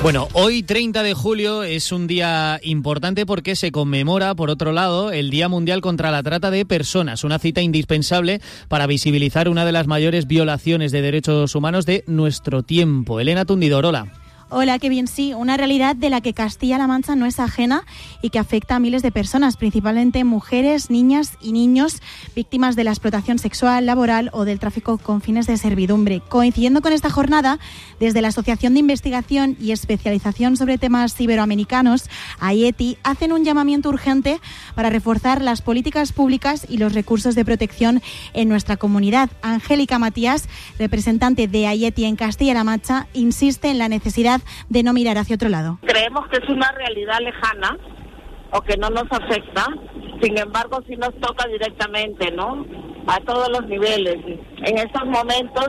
Bueno, hoy 30 de julio es un día importante porque se conmemora, por otro lado, el Día Mundial contra la Trata de Personas, una cita indispensable para visibilizar una de las mayores violaciones de derechos humanos de nuestro tiempo. Elena Tundidor, hola. Hola, qué bien, sí, una realidad de la que Castilla-La Mancha no es ajena y que afecta a miles de personas, principalmente mujeres, niñas y niños víctimas de la explotación sexual, laboral o del tráfico con fines de servidumbre. Coincidiendo con esta jornada, desde la Asociación de Investigación y Especialización sobre Temas Iberoamericanos, AIETI, hacen un llamamiento urgente para reforzar las políticas públicas y los recursos de protección en nuestra comunidad. Angélica Matías, representante de AIETI en Castilla-La Mancha, insiste en la necesidad de no mirar hacia otro lado. Creemos que es una realidad lejana o que no nos afecta, sin embargo sí nos toca directamente, ¿no? A todos los niveles. En estos momentos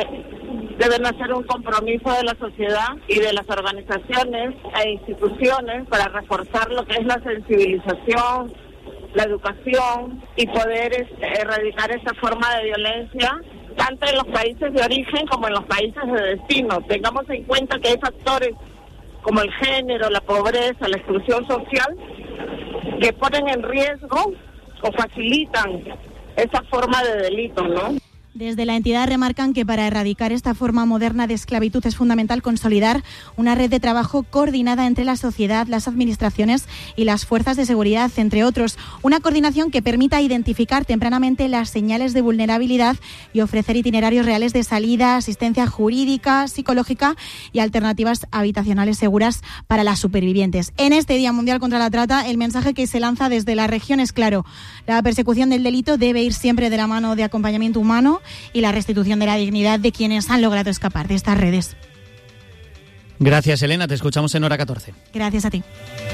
deben hacer un compromiso de la sociedad y de las organizaciones e instituciones para reforzar lo que es la sensibilización, la educación y poder erradicar esta forma de violencia tanto en los países de origen como en los países de destino. Tengamos en cuenta que hay factores como el género, la pobreza, la exclusión social, que ponen en riesgo o facilitan esa forma de delito, ¿no? Desde la entidad remarcan que para erradicar esta forma moderna de esclavitud es fundamental consolidar una red de trabajo coordinada entre la sociedad, las administraciones y las fuerzas de seguridad, entre otros. Una coordinación que permita identificar tempranamente las señales de vulnerabilidad y ofrecer itinerarios reales de salida, asistencia jurídica, psicológica y alternativas habitacionales seguras para las supervivientes. En este Día Mundial contra la Trata, el mensaje que se lanza desde la región es claro. La persecución del delito debe ir siempre de la mano de acompañamiento humano y la restitución de la dignidad de quienes han logrado escapar de estas redes. Gracias, Elena. Te escuchamos en Hora 14. Gracias a ti.